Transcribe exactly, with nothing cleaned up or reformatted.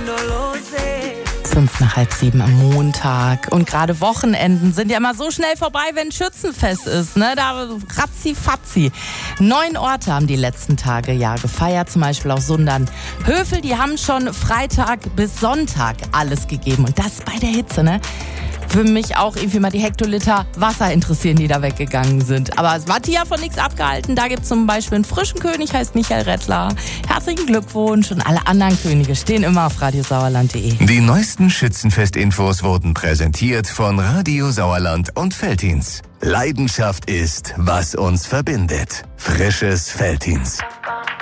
Fünf nach halb sieben am Montag. Und gerade Wochenenden sind ja immer so schnell vorbei, wenn Schützenfest ist. Ne? Da ratzi-fatzi. Neun Orte haben die letzten Tage ja gefeiert, zum Beispiel auch Sundern. Hövel, die haben schon Freitag bis Sonntag alles gegeben. Und das bei der Hitze, ne? Für mich auch irgendwie mal die Hektoliter Wasser interessieren, die da weggegangen sind. Aber es war ja von nichts abgehalten. Da gibt es zum Beispiel einen frischen König, heißt Michael Rettler. Herzlichen Glückwunsch. Und alle anderen Könige stehen immer auf radiosauerland punkt de. Die neuesten Schützenfest-Infos wurden präsentiert von Radio Sauerland und Veltins. Leidenschaft ist, was uns verbindet. Frisches Veltins.